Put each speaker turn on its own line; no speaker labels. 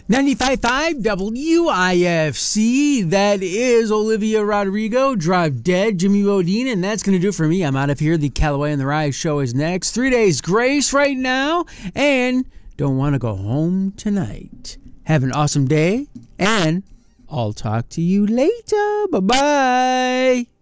95.5 WIFC. That is Olivia Rodrigo, Drive Dead, Jimmy Bodine, and that's going to do it for me. I'm out of here. The Callaway and the Rye show is next. 3 Days Grace right now, and don't want to go home tonight. Have an awesome day, and I'll talk to you later. Bye-bye.